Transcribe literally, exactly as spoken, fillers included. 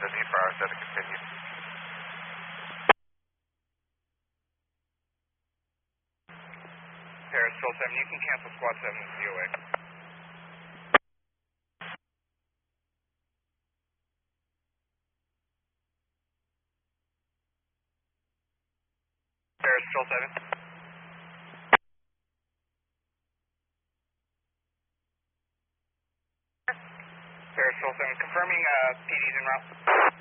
the need for our set to continue. Paris, Sol seven, you can cancel Squad seven with C O A. Paris, Sol seven. Paris, Sol seven, confirming uh, P Ds en route.